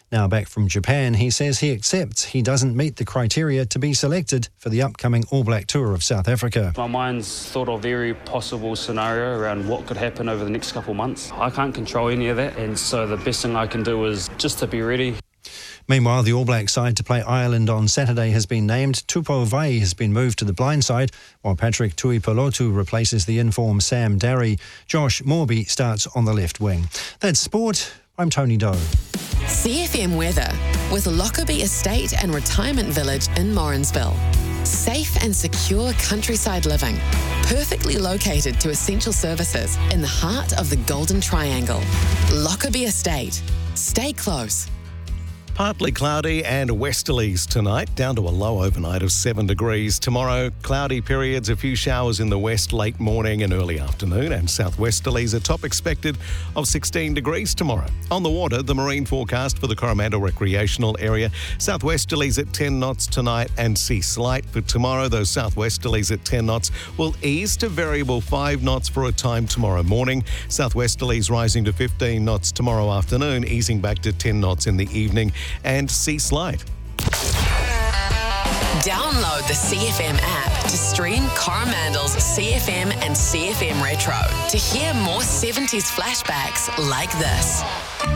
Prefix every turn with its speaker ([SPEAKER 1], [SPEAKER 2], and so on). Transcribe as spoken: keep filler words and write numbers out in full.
[SPEAKER 1] Now back from Japan, he says he accepts he doesn't meet the criteria to be selected for the upcoming All Black tour of South Africa.
[SPEAKER 2] My mind's thought of every possible scenario around what could happen over the next couple of months. I can't control any of that, and so the best thing I can do is just to be ready.
[SPEAKER 1] Meanwhile, the All Black side to play Ireland on Saturday has been named. Tupou Vaa'i has been moved to the blind side, while Patrick Tuipulotu replaces the in-form Sam Darry. Josh Morby starts on the left wing. That's sport. I'm Tony Doe.
[SPEAKER 3] C F M weather with Lockerbie Estate and Retirement Village in Morrinsville. Safe and secure countryside living, perfectly located to essential services in the heart of the Golden Triangle. Lockerbie Estate. Stay close.
[SPEAKER 4] Partly cloudy and westerlies tonight, down to a low overnight of seven degrees. Tomorrow, cloudy periods, a few showers in the west late morning and early afternoon, and southwesterlies, a top expected of sixteen degrees tomorrow. On the water, the marine forecast for the Coromandel recreational area, southwesterlies at ten knots tonight and sea slight for tomorrow. Those southwesterlies at ten knots will ease to variable five knots for a time tomorrow morning. Southwesterlies rising to fifteen knots tomorrow afternoon, easing back to ten knots in the evening. And sea slight.
[SPEAKER 3] Download the C F M app to stream Coromandel's C F M and C F M Retro to hear more seventies flashbacks like this.